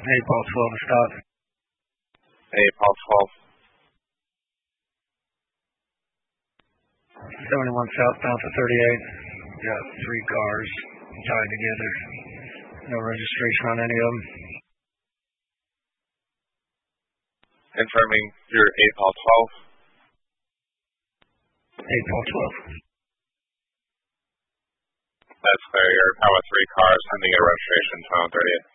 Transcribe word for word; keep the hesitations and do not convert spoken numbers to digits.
eight ball twelve to stop. eight ball twelve. seventy-one southbound to thirty-eight. Got three cars tied together. No registration on any of them. Confirming your eight ball twelve. eight ball twelve. That's clear. You're out with three cars, sending a registration to one thirty-eight.